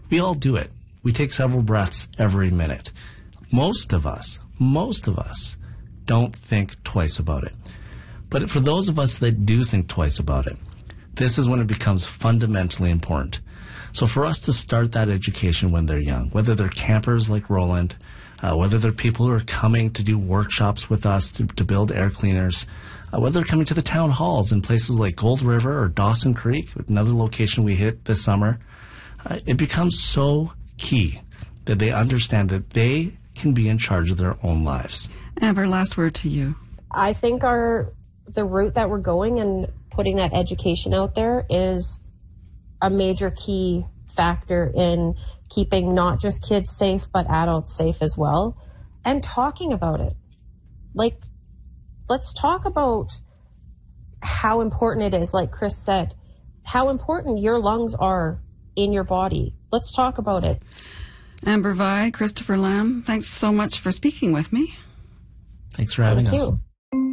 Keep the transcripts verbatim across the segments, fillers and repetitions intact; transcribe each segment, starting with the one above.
We all do it. We take several breaths every minute. Most of us, most of us don't think twice about it. But for those of us that do think twice about it, this is when it becomes fundamentally important. So for us to start that education when they're young, whether they're campers like Roland, uh, whether they're people who are coming to do workshops with us to, to build air cleaners, uh, whether they're coming to the town halls in places like Gold River or Dawson Creek, another location we hit this summer, uh, it becomes so key that they understand that they can be in charge of their own lives. Amber, last word to you. I think our the route that we're going and putting that education out there is a major key factor in keeping not just kids safe, but adults safe as well, and talking about it. Like, let's talk about how important it is, like Chris said, how important your lungs are in your body. Let's talk about it. Amber Vi, Christopher Lamb, thanks so much for speaking with me. Thanks for having Thank us. you.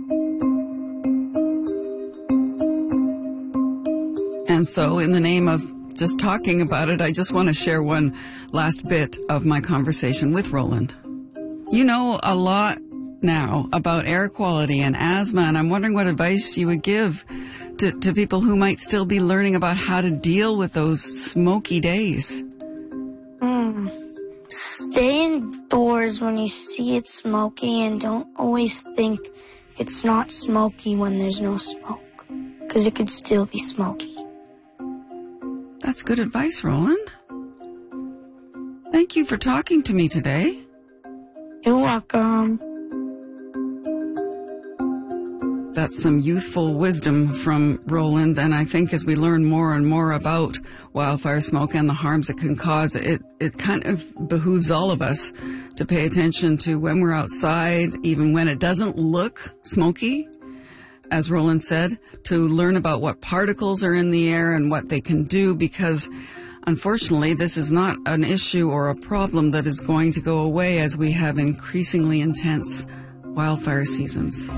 And so, in the name of just talking about it, I just want to share one last bit of my conversation with Roland. You know a lot now about air quality and asthma, and I'm wondering what advice you would give to, to people who might still be learning about how to deal with those smoky days. Hmm. Stay indoors when you see it smoky, and don't always think it's not smoky when there's no smoke, because it could still be smoky. That's good advice, Roland. Thank you for talking to me today. You're welcome. That's some youthful wisdom from Roland, and I think as we learn more and more about wildfire smoke and the harms it can cause, it, it kind of behooves all of us to pay attention to when we're outside, even when it doesn't look smoky, as Roland said, to learn about what particles are in the air and what they can do, because unfortunately this is not an issue or a problem that is going to go away as we have increasingly intense wildfire seasons.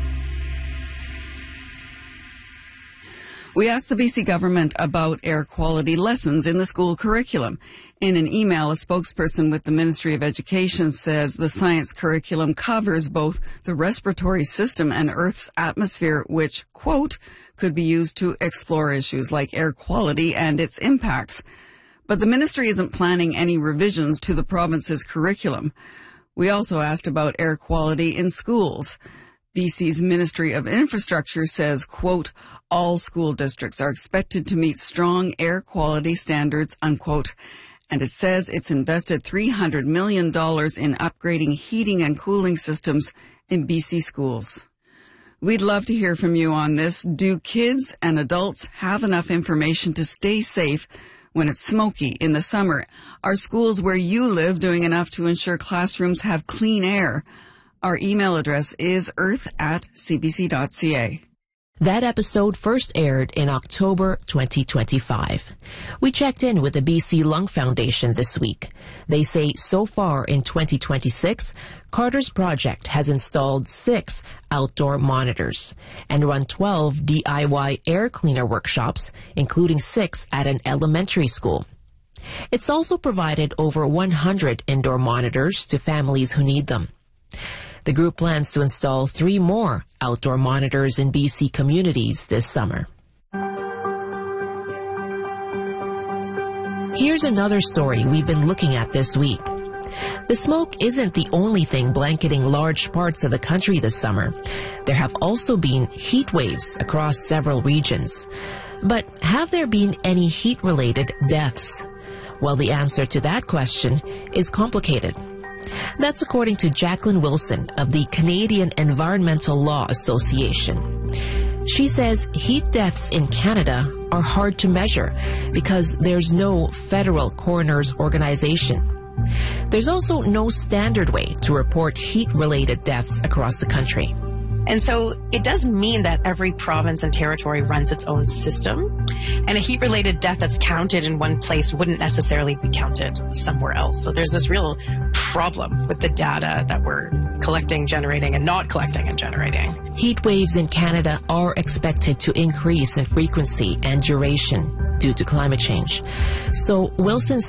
We asked the B C government about air quality lessons in the school curriculum. In an email, a spokesperson with the Ministry of Education says the science curriculum covers both the respiratory system and Earth's atmosphere, which, quote, could be used to explore issues like air quality and its impacts. But the ministry isn't planning any revisions to the province's curriculum. We also asked about air quality in schools. B C's Ministry of Infrastructure says, quote, all school districts are expected to meet strong air quality standards, unquote. And it says it's invested three hundred million dollars in upgrading heating and cooling systems in B C schools. We'd love to hear from you on this. Do kids and adults have enough information to stay safe when it's smoky in the summer? Are schools where you live doing enough to ensure classrooms have clean air? Our email address is earth at c b c dot c a. That episode first aired in October twenty twenty-five. We checked in with the B C Lung Foundation this week. They say so far in twenty twenty-six, Carter's project has installed six outdoor monitors and run twelve D I Y air cleaner workshops, including six at an elementary school. It's also provided over one hundred indoor monitors to families who need them. The group plans to install three more outdoor monitors in B C communities this summer. Here's another story we've been looking at this week. The smoke isn't the only thing blanketing large parts of the country this summer. There have also been heat waves across several regions. But have there been any heat-related deaths? Well, the answer to that question is complicated. That's according to Jacqueline Wilson of the Canadian Environmental Law Association. She says heat deaths in Canada are hard to measure because there's no federal coroner's organization. There's also no standard way to report heat-related deaths across the country. And so it does mean that every province and territory runs its own system, and a heat-related death that's counted in one place wouldn't necessarily be counted somewhere else. So there's this real problem with the data that we're collecting, generating, and not collecting and generating. Heat waves in Canada are expected to increase in frequency and duration due to climate change. So Wilson